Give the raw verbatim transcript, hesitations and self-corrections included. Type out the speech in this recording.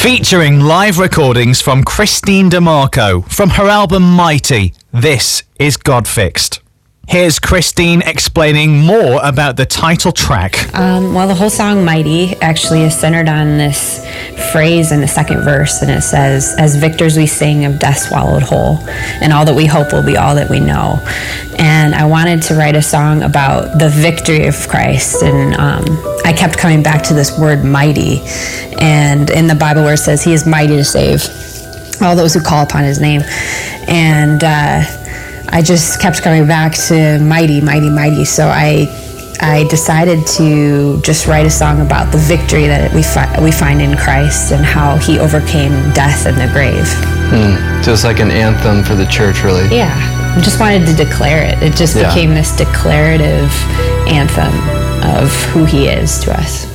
Featuring live recordings from Christine DeMarco from her album Mighty, this is God Fixed. Here's Christine explaining more about the title track. Um, well, the whole song Mighty actually is centered on this phrase in the second verse, and it says, "As victors we sing of death swallowed whole, and all that we hope will be all that we know." And I wanted to write a song about the victory of Christ, and um, I kept coming back to this word mighty. And in the Bible where it says he is mighty to save all those who call upon his name. And uh, I just kept coming back to mighty, mighty, mighty. So I I decided to just write a song about the victory that we, fi- we find in Christ and how he overcame death and the grave. Mm, so it's like an anthem for the church, really. Yeah, I just wanted to declare it. It just yeah. became this declarative anthem of who he is to us.